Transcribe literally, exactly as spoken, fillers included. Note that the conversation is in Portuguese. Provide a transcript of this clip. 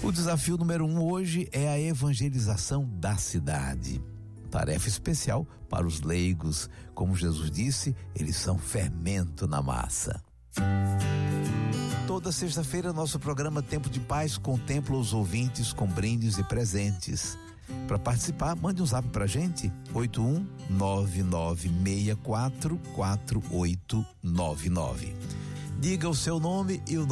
O desafio número um hoje é a evangelização da cidade. Tarefa especial para os leigos. Como Jesus disse, eles são fermento na massa. Toda sexta-feira, nosso programa Tempo de Paz contempla os ouvintes com brindes e presentes. Para participar, mande um zap pra gente, oito um nove nove seis quatro quatro oito nove nove. Diga o seu nome e o